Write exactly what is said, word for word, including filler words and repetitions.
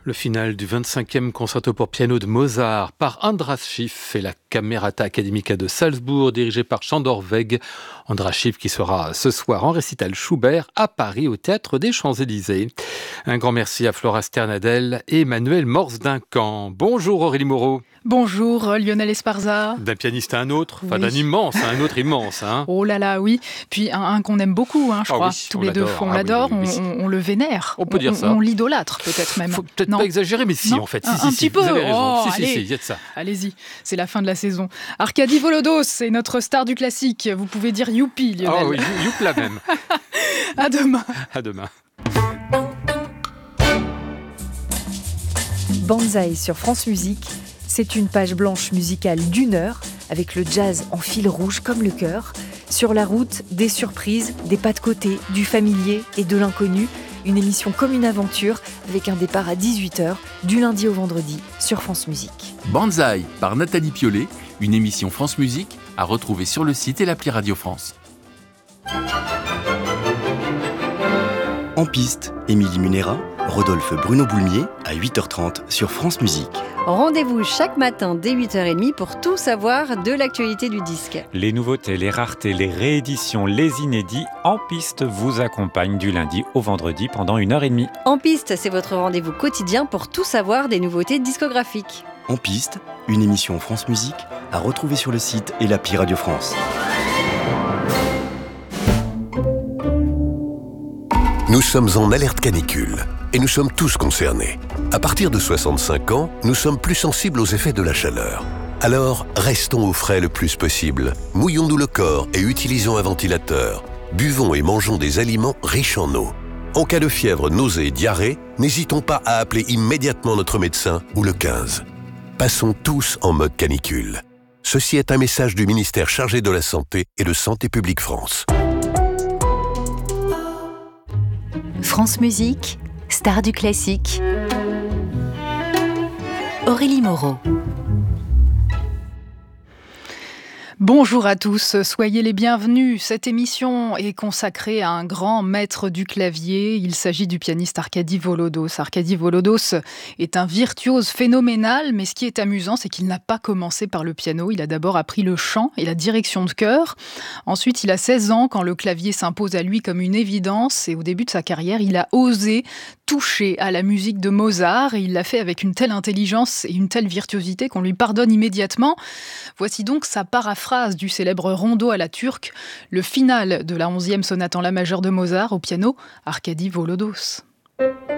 Le final du vingt-cinquième concerto pour piano de Mozart par Andras Schiff et la Camerata Academica de Salzbourg dirigée par Sándor Vég. Andras Schiff qui sera ce soir en récital Schubert à Paris au Théâtre des Champs-Élysées. Un grand merci à Flora Sternadel et Emmanuel Morse-Duncan. Bonjour Aurélie Moreau. Bonjour Lionel Esparza. D'un pianiste à un autre, enfin Oui. d'un immense à un autre immense. Hein. Oh là là, oui. Puis un, un qu'on aime beaucoup, hein, je Ah crois. oui, Tous on les deux, l'adore. on Ah l'adore, oui, oui, oui. On, on- on le vénère. On peut dire ça. On, l'idolâtre peut-être même. Faut peut-être Non. pas exagérer, mais si Non. en fait. Un- Si, si, un si, petit vous peu. avez raison. Oh, si, si, allez. si, il y a de ça. Allez-y, c'est la fin de la saison. Arkady Volodos, c'est notre star du classique. Vous pouvez dire youpi, Lionel. Ah oui, you- youpla même. À demain. À demain. Banzai sur France Musique, c'est une page blanche musicale d'une heure, avec le jazz en fil rouge comme le cœur. Sur la route, des surprises, des pas de côté, du familier et de l'inconnu. Une émission comme une aventure, avec un départ à dix-huit heures, du lundi au vendredi, sur France Musique. Banzai par Nathalie Piollet, une émission France Musique à retrouver sur le site et l'appli Radio France. En piste, Émilie Munera, Rodolphe Bruno Boulmier à huit heures trente sur France Musique. Rendez-vous chaque matin dès huit heures trente pour tout savoir de l'actualité du disque. Les nouveautés, les raretés, les rééditions, les inédits, En Piste vous accompagnent du lundi au vendredi pendant une heure et demie. En piste, c'est votre rendez-vous quotidien pour tout savoir des nouveautés discographiques. En piste, une émission France Musique à retrouver sur le site et l'appli Radio France. Nous sommes en alerte canicule et nous sommes tous concernés. À partir de soixante-cinq ans, nous sommes plus sensibles aux effets de la chaleur. Alors, restons au frais le plus possible. Mouillons-nous le corps et utilisons un ventilateur. Buvons et mangeons des aliments riches en eau. En cas de fièvre, nausée et diarrhée, n'hésitons pas à appeler immédiatement notre médecin ou le quinze. Passons tous en mode canicule. Ceci est un message du ministère chargé de la Santé et de Santé publique France. France Musique, star du classique. Aurélie Moreau. Bonjour à tous, soyez les bienvenus. Cette émission est consacrée à un grand maître du clavier. Il s'agit du pianiste Arkady Volodos. Arkady Volodos est un virtuose phénoménal, mais ce qui est amusant, c'est qu'il n'a pas commencé par le piano. Il a d'abord appris le chant et la direction de chœur. Ensuite, il a seize ans quand le clavier s'impose à lui comme une évidence. Et au début de sa carrière, il a osé toucher à la musique de Mozart. Et il l'a fait avec une telle intelligence et une telle virtuosité qu'on lui pardonne immédiatement. Voici donc sa paraphrase du célèbre rondo à la turque, le final de la onzième sonate en la majeure de Mozart au piano, Arkady Volodos.